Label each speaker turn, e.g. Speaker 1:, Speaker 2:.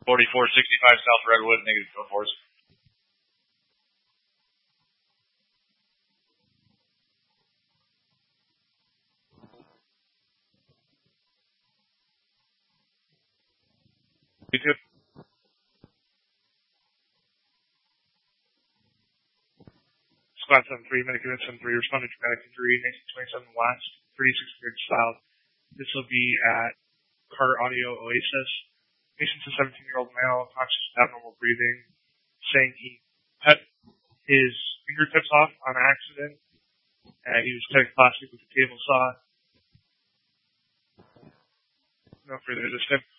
Speaker 1: 4465 South Redwood, negative field force. B2. Squad 7-3, medic unit 7-3, responded to traumatic injury, Nation 27 West, 36 grid south. This will be at Carter Audio Oasis. Patient's a 17-year-old male, conscious with abnormal breathing, saying he cut his fingertips off on accident. He was cutting plastic with a table saw. No further. This